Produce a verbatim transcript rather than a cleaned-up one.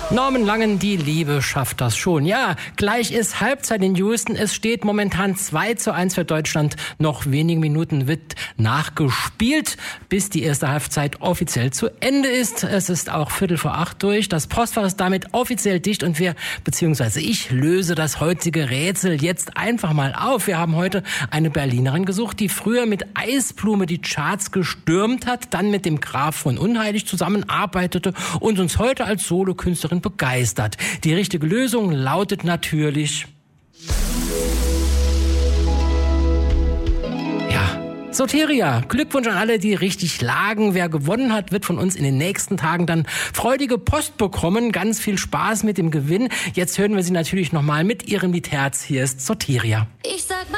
Norman Langen, die Liebe schafft das schon. Ja, gleich ist Halbzeit in Houston. Es steht momentan zwei zu eins für Deutschland. Noch wenige Minuten wird nachgespielt, bis die erste Halbzeit offiziell zu Ende ist. Es ist auch Viertel vor acht durch. Das Postfach ist damit offiziell dicht und wir, beziehungsweise ich, löse das heutige Rätsel jetzt einfach mal auf. Wir haben heute eine Berlinerin gesucht, die früher mit Eisblume die Charts gestürmt hat, dann mit dem Graf von Unheilig zusammenarbeitete und uns heute als Solokünstlerin begeistert. Die richtige Lösung lautet natürlich... Ja, Soteria. Glückwunsch an alle, die richtig lagen. Wer gewonnen hat, wird von uns in den nächsten Tagen dann freudige Post bekommen. Ganz viel Spaß mit dem Gewinn. Jetzt hören wir sie natürlich nochmal mit ihrem Lied Herz. Hier ist Soteria. Ich sag